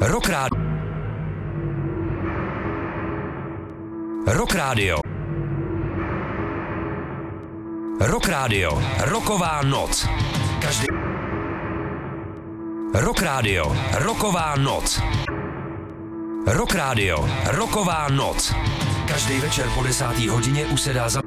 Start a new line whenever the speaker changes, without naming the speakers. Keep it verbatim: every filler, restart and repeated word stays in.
Rock Radio. Rock Radio. Rock Radio. Rocková noc. Každý. Rock Radio. Rocková noc. Rock Radio. Rocková noc. Každý večer po desátý hodině usedá za